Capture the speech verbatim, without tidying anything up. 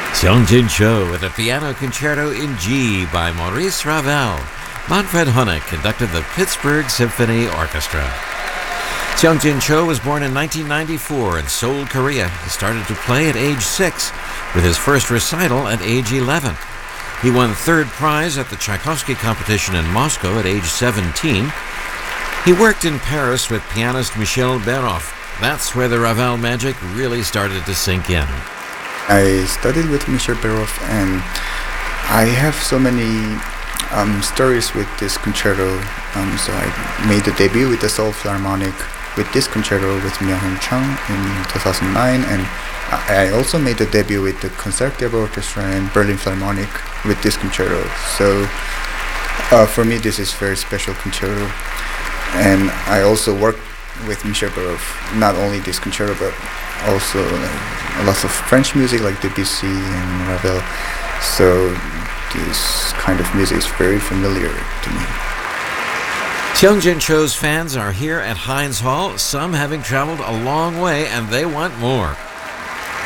Seong-Jin Cho with a piano concerto in G by Maurice Ravel. Manfred Honeck conducted the Pittsburgh Symphony Orchestra. Seong-Jin Cho was born in nineteen ninety-four in Seoul, Korea. He started to play at age six, with his first recital at age eleven. He won third prize at the Tchaikovsky competition in Moscow at age seventeen. He worked in Paris with pianist Michel Béroff. That's where the Ravel magic really started to sink in. I studied with Michel Béroff, and I have so many um, stories with this concerto. Um, so I made the debut with the Seoul Philharmonic with this concerto with Myung-Hyun Chung in two thousand nine, and I also made the debut with the Concertgebouw Orchestra and Berlin Philharmonic with this concerto. So uh, for me, this is a very special concerto. And I also worked with Michel Béroff, not only this concerto, but also like, a lot of French music like Debussy and Ravel. So this kind of music is very familiar to me. Seong-Jin Cho's fans are here at Heinz Hall, some having traveled a long way, and they want more.